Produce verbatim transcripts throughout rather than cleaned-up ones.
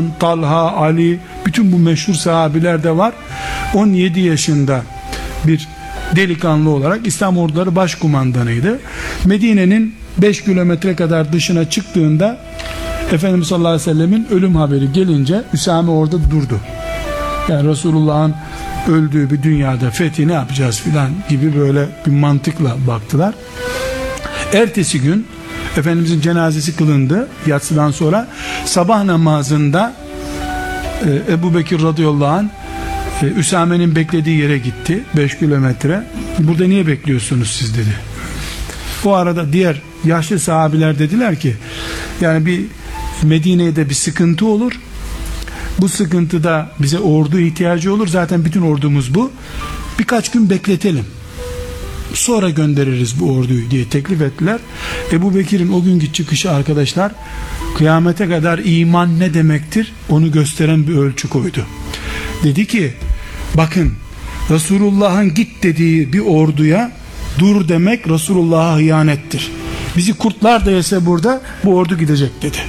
Talha, Ali, bütün bu meşhur sahabiler de var. on yedi yaşında bir delikanlı olarak İslam orduları başkumandanıydı. Medine'nin beş kilometre kadar dışına çıktığında Efendimiz sallallahu aleyhi ve sellemin ölüm haberi gelince Üsame orada durdu. Yani Resulullah'ın öldüğü bir dünyada fethi ne yapacağız filan gibi böyle bir mantıkla baktılar. Ertesi gün Efendimizin cenazesi kılındı yatsıdan sonra. Sabah namazında e, Ebu Bekir radıyallahu anh e, Üsame'nin beklediği yere gitti. beş kilometre. Burada niye bekliyorsunuz siz dedi. O arada diğer yaşlı sahabiler dediler ki yani bir Medine'de bir sıkıntı olur. Bu sıkıntıda bize ordu ihtiyacı olur. Zaten bütün ordumuz bu. Birkaç gün bekletelim. Sonra göndeririz bu orduyu diye teklif ettiler. Ebu Bekir'in o günkü çıkışı arkadaşlar kıyamete kadar iman ne demektir onu gösteren bir ölçü koydu. Dedi ki bakın Resulullah'ın git dediği bir orduya dur demek Resulullah'a hıyanettir. Bizi kurtlar da yese burada bu ordu gidecek dedi.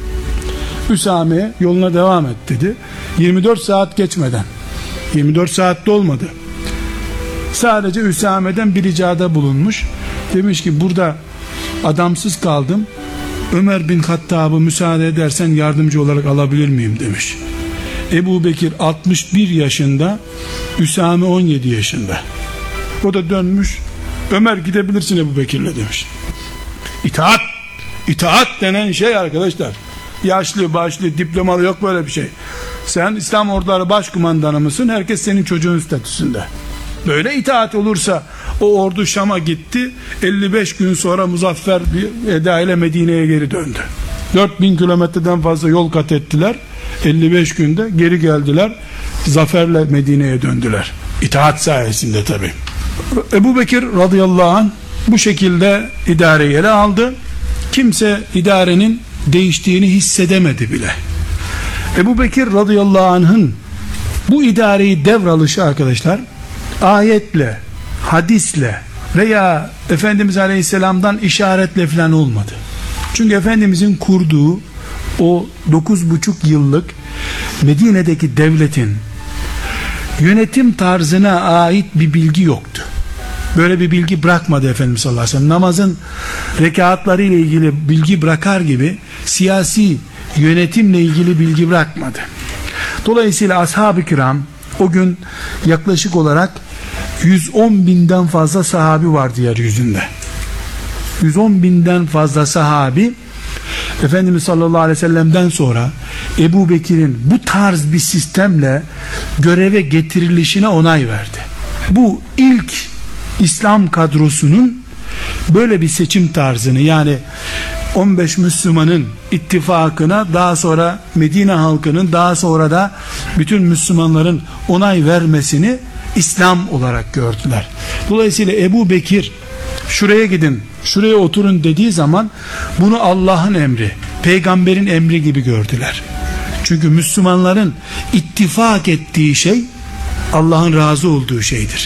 Üsame yoluna devam et dedi. yirmi dört saat geçmeden, yirmi dört saatte olmadı. Sadece Üsame'den bir ricada bulunmuş. Demiş ki burada adamsız kaldım. Ömer bin Hattab'ı müsaade edersen yardımcı olarak alabilir miyim demiş. Ebu Bekir altmış bir yaşında, Üsame on yedi yaşında. O da dönmüş. Ömer gidebilirsin Ebu Bekir'le demiş. İtaat, itaat denen şey arkadaşlar. Yaşlı, başlı, diplomalı yok böyle bir şey. Sen İslam orduları başkumandanı mısın? Herkes senin çocuğun statüsünde. Böyle itaat olursa o ordu Şam'a gitti. elli beş gün sonra muzaffer bir eda ile Medine'ye geri döndü. dört bin kilometreden fazla yol kat ettiler. elli beş günde geri geldiler. Zaferle Medine'ye döndüler. İtaat sayesinde tabi. Ebu Bekir radıyallahu anh bu şekilde idareyi ele aldı. Kimse idarenin değiştiğini hissedemedi bile. Ebu Bekir radıyallahu anh'ın bu idareyi devralışı arkadaşlar ayetle, hadisle veya Efendimiz Aleyhisselam'dan işaretle falan olmadı. Çünkü Efendimizin kurduğu o dokuz buçuk yıllık Medine'deki devletin yönetim tarzına ait bir bilgi yoktu. Böyle bir bilgi bırakmadı Efendimiz sallallahu aleyhi ve sellem. Namazın rekatları ile ilgili bilgi bırakar gibi siyasi yönetimle ilgili bilgi bırakmadı. Dolayısıyla ashab-ı kiram o gün yaklaşık olarak yüz on binden fazla sahabi vardı yeryüzünde. yüz on binden fazla sahabi Efendimiz sallallahu aleyhi ve sellem'den sonra Ebu Bekir'in bu tarz bir sistemle göreve getirilişine onay verdi. Bu ilk İslam kadrosunun böyle bir seçim tarzını, yani on beş Müslümanın ittifakına daha sonra Medine halkının, daha sonra da bütün Müslümanların onay vermesini İslam olarak gördüler. Dolayısıyla Ebu Bekir şuraya gidin, şuraya oturun dediği zaman bunu Allah'ın emri, peygamberin emri gibi gördüler. Çünkü Müslümanların ittifak ettiği şey Allah'ın razı olduğu şeydir.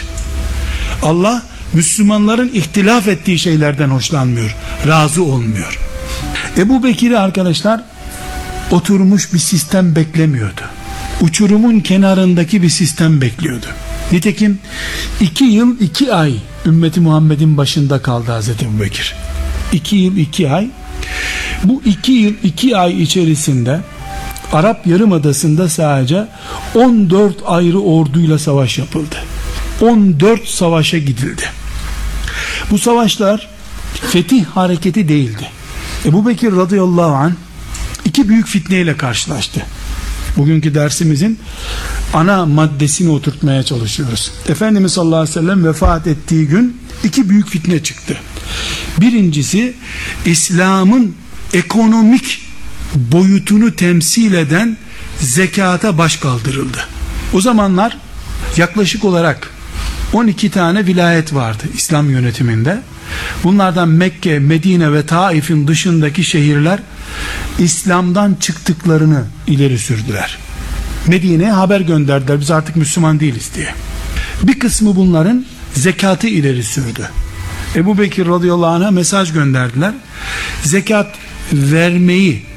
Allah Müslümanların ihtilaf ettiği şeylerden hoşlanmıyor, razı olmuyor. Ebu Bekir'i arkadaşlar oturmuş bir sistem beklemiyordu. Uçurumun kenarındaki bir sistem bekliyordu. Nitekim iki yıl iki ay ümmeti Muhammed'in başında kaldı Hazreti Ebu Bekir. İki yıl iki ay. Bu iki yıl iki ay içerisinde Arap Yarımadası'nda sadece on dört ayrı orduyla savaş yapıldı. on dört savaşa gidildi. Bu savaşlar fetih hareketi değildi. Ebu Bekir radıyallahu anh iki büyük fitneyle karşılaştı. Bugünkü dersimizin ana maddesini oturtmaya çalışıyoruz. Efendimiz sallallahu aleyhi ve sellem vefat ettiği gün iki büyük fitne çıktı. Birincisi, İslam'ın ekonomik boyutunu temsil eden zekata baş kaldırıldı. O zamanlar yaklaşık olarak on iki tane vilayet vardı İslam yönetiminde. Bunlardan Mekke, Medine ve Taif'in dışındaki şehirler İslam'dan çıktıklarını ileri sürdüler. Medine'ye haber gönderdiler, biz artık Müslüman değiliz diye. Bir kısmı bunların zekatı ileri sürdü. Ebu Bekir radıyallahu anh'a mesaj gönderdiler. Zekat vermeyi